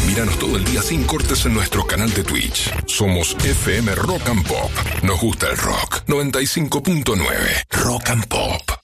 Míranos todo el día sin cortes en nuestro canal de Twitch. Somos FM Rock and Pop. Nos gusta el rock. 95.9 Rock and Pop.